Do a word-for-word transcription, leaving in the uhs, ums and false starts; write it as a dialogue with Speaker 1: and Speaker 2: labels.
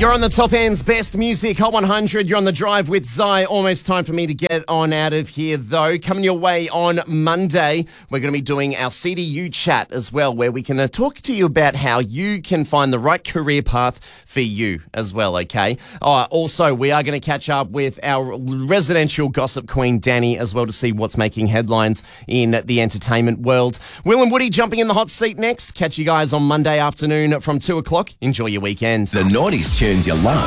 Speaker 1: You're on the Top End's best music, Hot one hundred. You're on the drive with Zai. Almost time for me to get on out of here, though. Coming your way on Monday, we're going to be doing our C D U chat as well, where we can uh, talk to you about how you can find the right career path for you as well, okay? Uh, also, we are going to catch up with our residential gossip queen, Danny, as well, to see what's making headlines in the entertainment world. Will and Woody jumping in the hot seat next. Catch you guys on Monday afternoon from two o'clock. Enjoy your weekend.
Speaker 2: The noughties tunes you love.